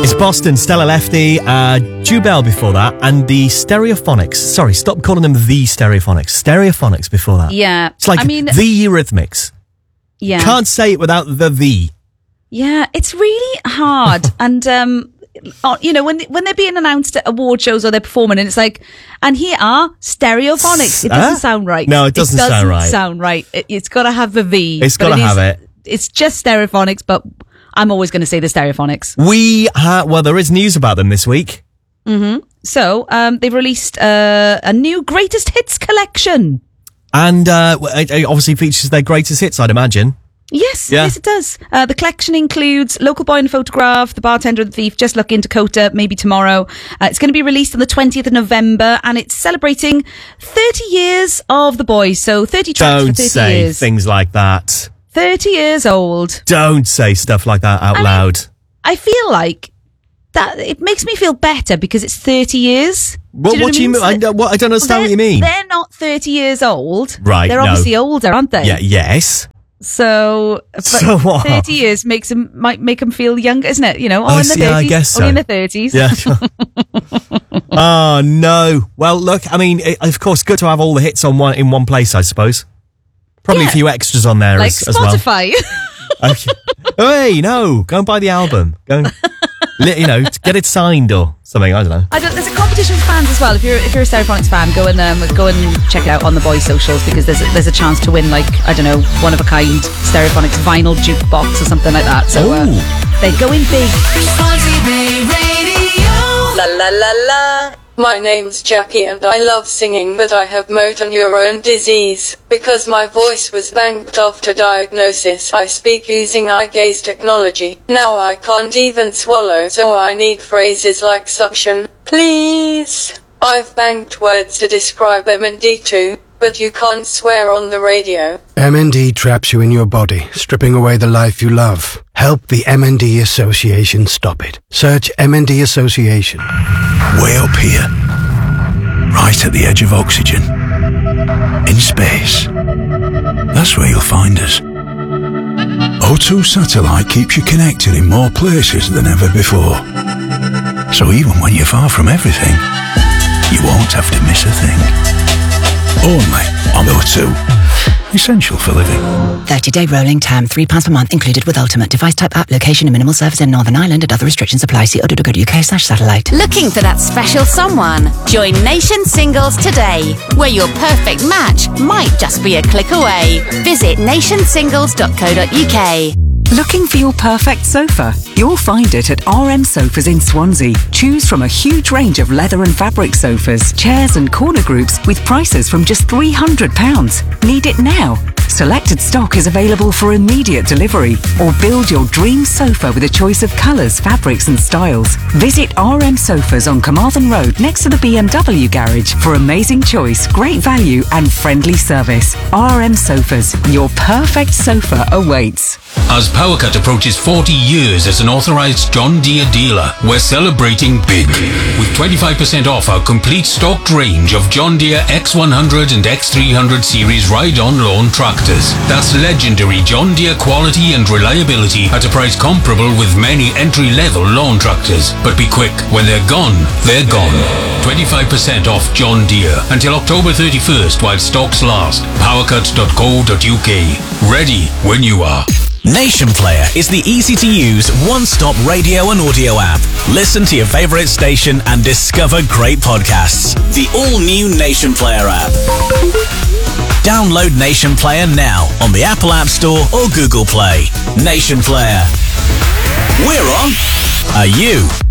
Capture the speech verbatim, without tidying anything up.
It's Boston, Stella Lefty, uh, Jubel before that, and the Stereophonics. Sorry, stop calling them the Stereophonics. Stereophonics before that. Yeah. It's like I mean, the Eurythmics. Yeah. Can't say it without the the. Yeah, it's really hard. and, um, you know, when when they're being announced at award shows or they're performing, and it's like, and here are Stereophonics. It doesn't Huh? sound right. No, it doesn't, it doesn't sound right. sound right. It, it's got to have the V. It's got to it have is, it. It's just Stereophonics, but I'm always going to say the Stereophonics. We ha- well, there is news about them this week. Mm-hmm. So, um, they've released uh, a new greatest hits collection. And uh, it it obviously features their greatest hits, I'd imagine. Yes, Yeah. yes it does. Uh, the collection includes Local Boy and Photograph, The Bartender and the Thief, Just Look in Dakota, maybe tomorrow. Uh, it's going to be released on the twentieth of November, and it's celebrating thirty years of The Boys. So thirty tracks Don't for thirty say years. things like that. thirty years old. Don't say stuff like that out I mean, loud. I feel like that it makes me feel better because it's thirty years. What, do you know what do you mean? So I, don't- what, I don't understand what they're- you mean. They're not thirty years old. Right, They're no. obviously older, aren't they? Yeah, yes. So, but So what? thirty years makes them, might make them feel younger, isn't it? You know, oh, Oh, in the see, I thirties, guess so. only in the thirties. Yeah. Oh, no. Well, look, I mean, it, of course, good to have all the hits on one in one place, I suppose. Probably Yeah. a few extras on there Like as, as well. Spotify. Okay. Hey, no, go and buy the album. Go and, li- you know, get it signed or something. I don't know. I don't, there's a competition for fans as well. If you're if you're a Stereophonics fan, go and um, go and check it out on the Boys socials, because there's a, there's a chance to win, like, I don't know, one of a kind Stereophonics vinyl jukebox or something like that. So uh, Ooh. they're going big. La la la la. My name's Jackie and I love singing, but I have motor neurone disease. Because my voice was banked after diagnosis, I speak using eye gaze technology. Now I can't even swallow, so I need phrases like suction, please. I've banked words to describe M and D too, but you can't swear on the radio. M and D traps you in your body, stripping away the life you love. Help the M and D Association stop it. Search M and D Association. Way up here, right at the edge of oxygen, in space. That's where you'll find us. O two Satellite keeps you connected in more places than ever before. So even when you're far from everything, you won't have to miss a thing. Only on O two. Essential for living. thirty-day rolling term, three pounds per month included with Ultimate. Device type app, location and minimal service in Northern Ireland and other restrictions apply. See o two dot co dot uk slash satellite. Looking for that special someone? Join Nation Singles today, where your perfect match might just be a click away. Visit nation singles dot co dot uk. Looking for your perfect sofa? You'll find it at R M Sofas in Swansea. Choose from a huge range of leather and fabric sofas, chairs and corner groups with prices from just three hundred pounds. Need it now? Selected stock is available for immediate delivery. Or build your dream sofa with a choice of colours, fabrics and styles. Visit R M Sofas on Carmarthen Road next to the B M W garage for amazing choice, great value and friendly service. R M Sofas, your perfect sofa awaits. As PowerCut approaches forty years as an authorised John Deere dealer, we're celebrating big with twenty-five percent off our complete stocked range of John Deere X one hundred and X three hundred series ride-on lawn tractors. That's legendary John Deere quality and reliability at a price comparable with many entry-level lawn tractors. But be quick, when they're gone, they're gone. twenty-five percent off John Deere until October thirty-first while stocks last. powercut dot co dot uk. Ready when you are. Nation Player is the easy-to-use, one-stop radio and audio app. Listen to your favourite station and discover great podcasts. The all-new Nation Player app. Download Nation Player now on the Apple App Store or Google Play. Nation Player. We're on. Are you?